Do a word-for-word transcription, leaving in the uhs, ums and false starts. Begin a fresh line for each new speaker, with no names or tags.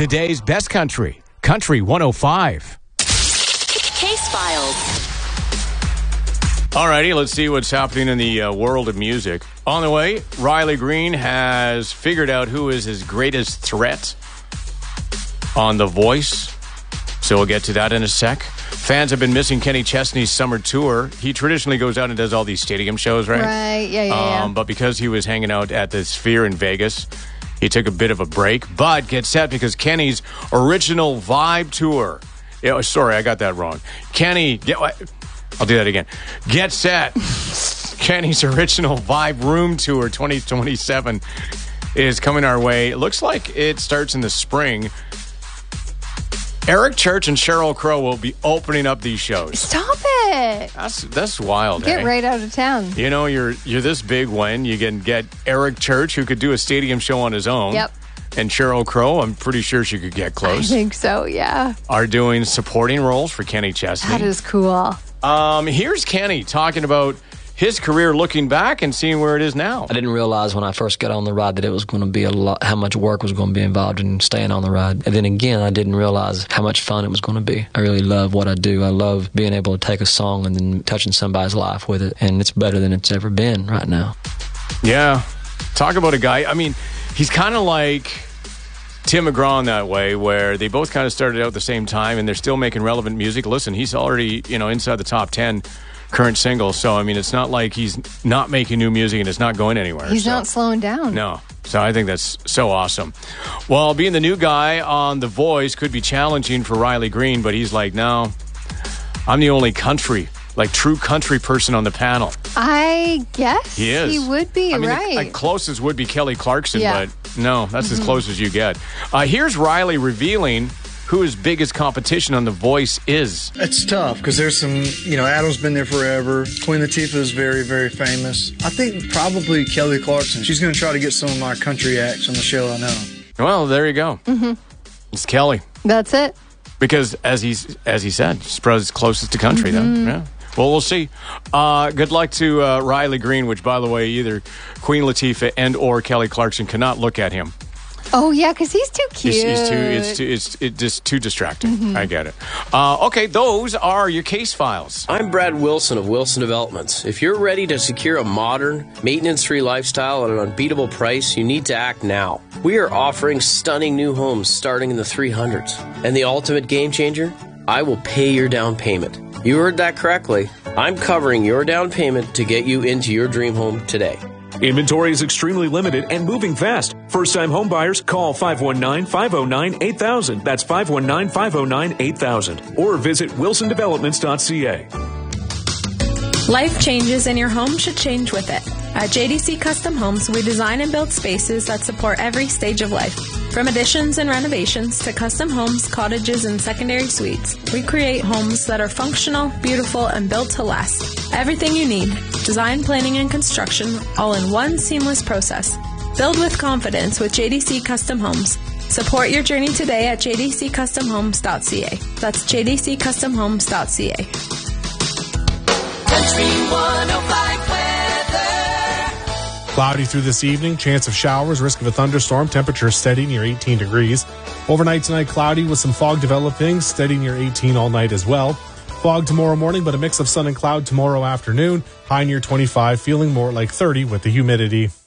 today's best country, Country one oh five.
Case Files.
Alrighty, let's see what's happening in the uh, world of music. On the way, Riley Green has figured out who is his greatest threat on The Voice. So we'll get to that in a sec. Fans have been missing Kenny Chesney's summer tour. He traditionally goes out and does all these stadium shows, right?
Right, yeah, yeah,
um,
yeah.
But because he was hanging out at the Sphere in Vegas, he took a bit of a break. But get set because Kenny's original Vibe tour. Yeah, sorry, I got that wrong. Kenny, get, I'll do that again. Get set. Kenny's original Vibe Room Tour twenty twenty-seven is coming our way. It looks like it starts in the spring. Eric Church and Sheryl Crow will be opening up these shows.
Stop it.
That's that's wild.
Get
eh?
right out of town.
You know, you're you're this big when you can get Eric Church, who could do a stadium show on his own.
Yep.
And Sheryl Crow, I'm pretty sure she could get close.
I think so, yeah.
Are doing supporting roles for Kenny Chesney.
That is cool.
Um, here's Kenny talking about his career, looking back and seeing where it is now.
I didn't realize when I first got on the ride that it was going to be a lot, how much work was going to be involved in staying on the ride. And then again, I didn't realize how much fun it was going to be. I really love what I do. I love being able to take a song and then touching somebody's life with it. And it's better than it's ever been right now.
Yeah. Talk about a guy. I mean, he's kind of like Tim McGraw in that way, where they both kind of started out at the same time and they're still making relevant music. Listen, he's already, you know, inside the top ten current singles. So, I mean, it's not like he's not making new music and it's not going anywhere.
He's
so.
not slowing down.
No. So I think that's so awesome. Well, being the new guy on The Voice could be challenging for Riley Green, but he's like, no, I'm the only country, like true country person on the panel.
I guess
He is.
he would be,
I mean,
right.
the, the closest would be Kelly Clarkson,
Yeah.
but no, that's as close as you get. Uh, here's Riley revealing who his biggest competition on The Voice is.
It's tough because there's some, you know, Adam's been there forever. Queen Latifah is very, very famous. I think probably Kelly Clarkson. She's going to try to get some of my country acts on the show, I know.
Well, there you go. Mm-hmm. It's Kelly.
That's it.
Because as he's as he said, she's probably closest to country
Mm-hmm.
then. Yeah. Well, we'll see. Uh, good luck to uh, Riley Green, which, by the way, either Queen Latifah and or Kelly Clarkson cannot look at him.
Oh, yeah, because he's too cute.
He's, he's too, it's too, it's it just too distracting. Mm-hmm. I get it. Uh, okay, those are your case files.
I'm Brad Wilson of Wilson Developments. If you're ready to secure a modern, maintenance-free lifestyle at an unbeatable price, you need to act now. We are offering stunning new homes starting in the three hundreds. And the ultimate game changer? I will pay your down payment. You heard that correctly. I'm covering your down payment to get you into your dream home today.
Inventory is extremely limited and moving fast. First-time home buyers, call five one nine, five oh nine, eight thousand. That's five one nine, five oh nine, eight thousand. Or visit wilson developments dot c a.
Life changes and your home should change with it. At J D C Custom Homes, we design and build spaces that support every stage of life. From additions and renovations to custom homes, cottages, and secondary suites, we create homes that are functional, beautiful, and built to last. Everything you need, design, planning, and construction, all in one seamless process. Build with confidence with J D C Custom Homes. Support your journey today at j d c custom homes dot c a. That's j d c custom homes dot c a.
Country one oh five weather.
Cloudy through this evening, chance of showers, risk of a thunderstorm, temperature steady near eighteen degrees. Overnight tonight, cloudy with some fog developing, steady near eighteen all night as well. Fog tomorrow morning, but a mix of sun and cloud tomorrow afternoon, high near twenty-five, feeling more like thirty with the humidity.